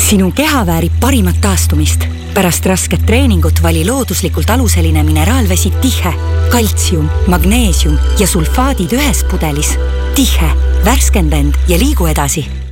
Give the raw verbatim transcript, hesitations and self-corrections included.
Sinu keha väärib parimat taastumist. Pärast rasket treeningut vali looduslikult aluseline mineraalvesi Tihe. Kaltsium, magneesium ja sulfaadid ühes pudelis. Tihe, värskenda end ja liigu edasi.